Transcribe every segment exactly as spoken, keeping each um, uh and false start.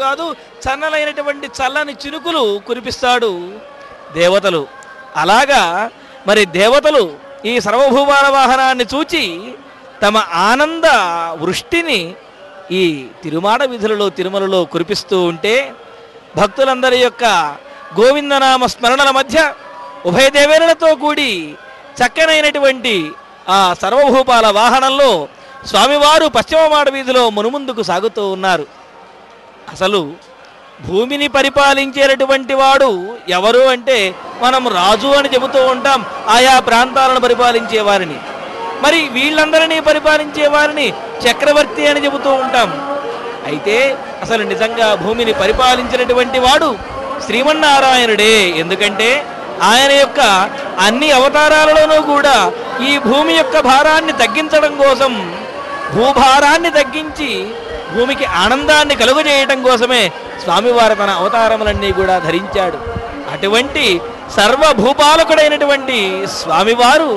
కాదు, చన్నలైనటువంటి చల్లని చినుకులు కురిపిస్తాడు దేవతలు. అలాగా మరి దేవతలు ఈ సర్వభూపాల వాహనాన్ని చూచి తమ ఆనంద వృష్టిని ఈ తిరుమాడ వీధులలో తిరుమలలో కురిపిస్తూ ఉంటే భక్తులందరి యొక్క గోవిందనామ స్మరణల మధ్య ఉభయ దేవేరులతో కూడి చక్కనైనటువంటి ఆ సర్వభూపాల వాహనంలో స్వామివారు పశ్చిమ మాడ వీధిలో మునుముందుకు సాగుతూ ఉన్నారు. అసలు భూమిని పరిపాలించేటటువంటి వాడు ఎవరు అంటే మనం రాజు అని చెబుతూ ఉంటాం ఆయా ప్రాంతాలను పరిపాలించే వారిని. మరి వీళ్ళందరినీ పరిపాలించే వారిని చక్రవర్తి అని చెబుతూ ఉంటాం. అయితే అసలు నిజంగా భూమిని పరిపాలించినటువంటి వాడు శ్రీమన్నారాయణుడే. ఎందుకంటే ఆయన యొక్క అన్ని అవతారాలలోనూ కూడా ఈ భూమి యొక్క భారాన్ని తగ్గించడం కోసం, భూభారాన్ని తగ్గించి భూమికి ఆనందాన్ని కలుగజేయటం కోసమే స్వామివారు తన అవతారములన్నీ కూడా ధరించాడు. అటువంటి సర్వభూపాలకుడైనటువంటి స్వామివారు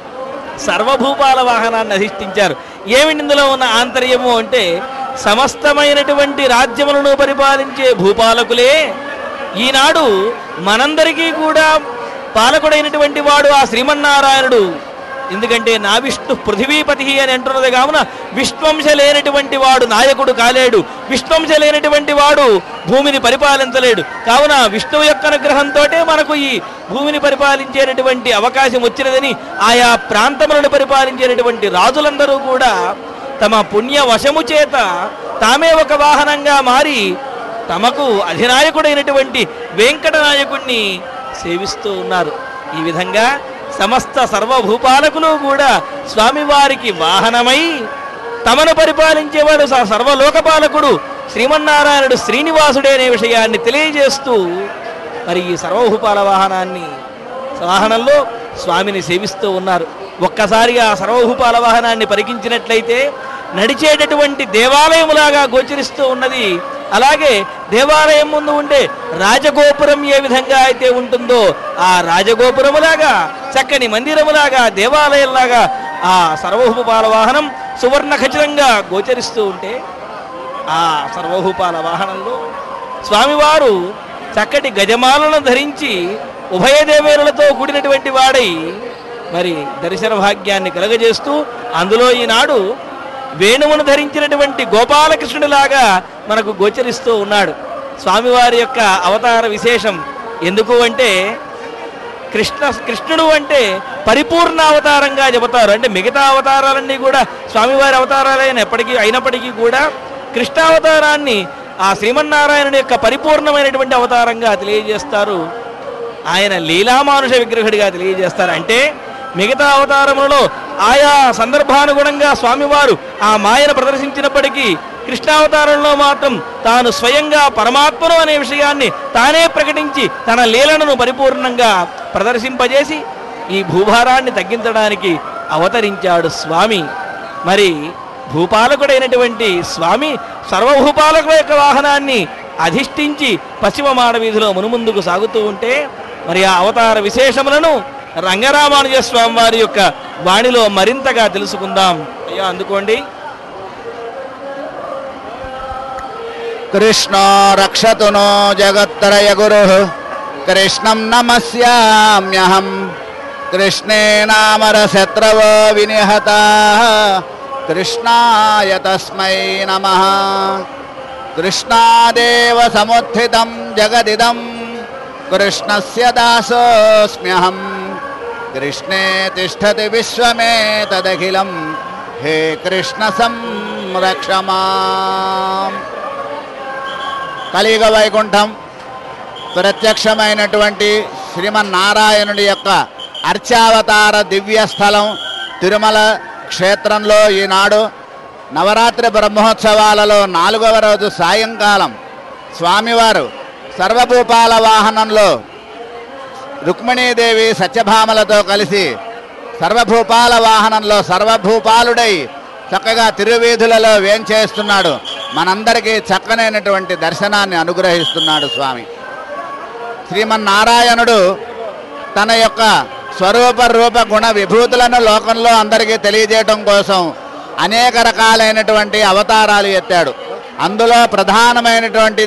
సర్వభూపాల వాహనాన్ని అధిష్ఠించారు. ఏమిటి ఇందులో ఉన్న ఆంతర్యము అంటే సమస్తమైనటువంటి రాజ్యములను పరిపాలించే భూపాలకులే ఈనాడు మనందరికీ కూడా పాలకుడైనటువంటి వాడు ఆ శ్రీమన్నారాయణుడు. ఎందుకంటే నా విష్ణు పృథివీపతి అని అంటున్నది కావున విష్ణువంశ లేనటువంటి వాడు నాయకుడు కాలేడు, విష్ణువంశ లేనటువంటి వాడు భూమిని పరిపాలించలేడు. కావున విష్ణువు యొక్క అనుగ్రహంతో మనకు ఈ భూమిని పరిపాలించేటటువంటి అవకాశం వచ్చినదని ఆయా ప్రాంతములను పరిపాలించేటటువంటి రాజులందరూ కూడా తమ పుణ్య వశము చేత తామే ఒక వాహనంగా మారి తమకు అధినాయకుడైనటువంటి వెంకటనాయకుడిని సేవిస్తూ ఉన్నారు. ఈ విధంగా సమస్త సర్వభూపాలకులు కూడా స్వామివారికి వాహనమై తమను పరిపాలించేవాడు సర్వలోకపాలకుడు శ్రీమన్నారాయణుడు శ్రీనివాసుడే అనే విషయాన్ని తెలియజేస్తూ మరి ఈ సర్వభూపాల వాహనాన్ని వాహనంలో స్వామిని సేవిస్తూ ఉన్నారు. ఒక్కసారిగా సర్వభూపాల వాహనాన్ని పరికించినట్లయితే నడిచేటటువంటి దేవాలయములాగా గోచరిస్తూ ఉన్నది. అలాగే దేవాలయం ముందు ఉండే రాజగోపురం ఏ విధంగా అయితే ఉంటుందో ఆ రాజగోపురములాగా చక్కని మందిరములాగా దేవాలయంలాగా ఆ సర్వభూపాల వాహనం సువర్ణ ఖచ్చితంగా గోచరిస్తూ ఉంటే ఆ సర్వభూపాల వాహనంలో స్వామివారు చక్కటి గజమాలను ధరించి ఉభయ దేవేరులతో కూడినటువంటి వాడై మరి దర్శన భాగ్యాన్ని కలగజేస్తూ అందులో ఈనాడు వేణువును ధరించినటువంటి గోపాలకృష్ణుడిలాగా మనకు గోచరిస్తూ ఉన్నాడు. స్వామివారి యొక్క అవతార విశేషం ఎందుకు అంటే కృష్ణ కృష్ణుడు అంటే పరిపూర్ణ అవతారంగా చెబుతారు. అంటే మిగతా అవతారాలన్నీ కూడా స్వామివారి అవతారాలైన ఎప్పటికీ అయినప్పటికీ కూడా కృష్ణావతారాన్ని ఆ శ్రీమన్నారాయణుని యొక్క పరిపూర్ణమైనటువంటి అవతారంగా తెలియజేస్తారు. ఆయన లీలామానుష విగ్రహుడిగా తెలియజేస్తారు. అంటే మిగతా అవతారములలో ఆయా సందర్భానుగుణంగా స్వామివారు ఆ మాయను ప్రదర్శించినప్పటికీ కృష్ణావతారంలో మాత్రం తాను స్వయంగా పరమాత్మను అనే విషయాన్ని తానే ప్రకటించి తన లీలలను పరిపూర్ణంగా ప్రదర్శింపజేసి ఈ భూభారాన్ని తగ్గించడానికి అవతరించాడు స్వామి. మరి భూపాలకుడైనటువంటి స్వామి సర్వభూపాలకుల యొక్క వాహనాన్ని అధిష్ఠించి పశ్చిమ మాడ వీధిలో మునుముందుకు సాగుతూ ఉంటే మరి ఆ అవతార విశేషములను రంగరామానుజ స్వామి వారి యొక్క వాణిలో మరింతగా తెలుసుకుందాం. అయ్యా అందుకోండి. కృష్ణో రక్షతు నో జగత్తరయ గురు కృష్ణం నమస్యామ్యహం కృష్ణే నామర శత్రవో వినిహతాః కృష్ణాయ తస్మై నమః. కృష్ణాదేవ సముత్థితం జగదిదం కృష్ణస్య దాసోస్మ్యహం కృష్ణే తిష్టతి విశ్వమేతదఖిలం హే కృష్ణ సంరక్ష మాం. కలియుగ వైకుంఠం ప్రత్యక్షమైనటువంటి శ్రీమన్నారాయణుడి యొక్క అర్చావతార దివ్య స్థలం తిరుమల క్షేత్రంలో ఈనాడు నవరాత్రి బ్రహ్మోత్సవాలలో నాలుగవ రోజు సాయంకాలం స్వామివారు సర్వభూపాల వాహనంలో రుక్మిణీదేవి సత్యభామలతో కలిసి సర్వభూపాల వాహనంలో సర్వభూపాలుడై చక్కగా తిరువీధులలో వేంచేస్తున్నాడు. మనందరికీ చక్కనైనటువంటి దర్శనాన్ని అనుగ్రహిస్తున్నాడు స్వామి. శ్రీమన్నారాయణుడు తన యొక్క స్వరూప రూప గుణ విభూతులను లోకంలో అందరికీ తెలియజేయటం కోసం అనేక రకాలైనటువంటి అవతారాలు ఎత్తాడు. అందులో ప్రధానమైనటువంటి